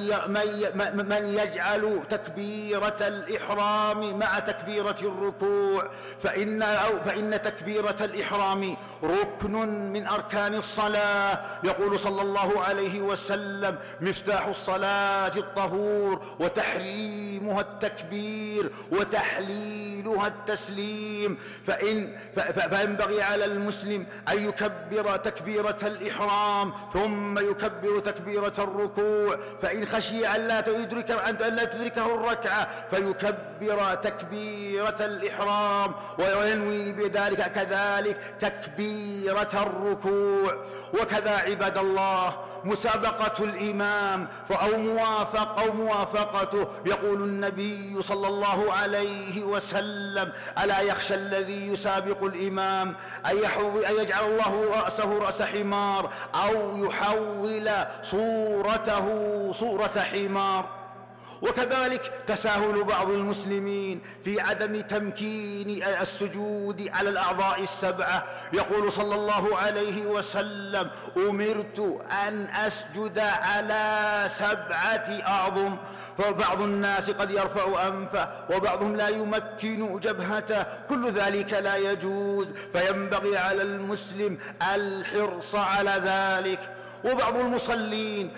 من يجعل تكبيرة الإحرام مع تكبيرة الركوع، فإن تكبيرة الإحرام ركن من أركان الصلاة. يقول صلى الله عليه وسلم: مفتاح الصلاة الطهور، وتحريمها التكبير، وتحليلها التسليم. فينبغي على المسلم أن يكبر تكبيرة الإحرام ثم يكبر تكبيرة الركوع، فإن خشي أن لا تدركه الركعة فيكبر تكبيرة الإحرام وينوي بذلك كذلك تكبيرة الركوع. وكذا عباد الله مسابقة الإمام أو موافقته. يقول النبي صلى الله عليه وسلم: ألا يخشى الذي يسابق الإمام أن يجعل الله رأسه رأس حمار أو يحول صورته صورة حمار. وكذلك تساهل بعض المسلمين في عدم تمكين السجود على الأعضاء السبعة. يقول صلى الله عليه وسلم: أمرت أن أسجد على 7 أعظم. فبعض الناس قد يرفع أنفه وبعضهم لا يمكن جبهته، كل ذلك لا يجوز، فينبغي على المسلم الحرص على ذلك. وبعض المصلين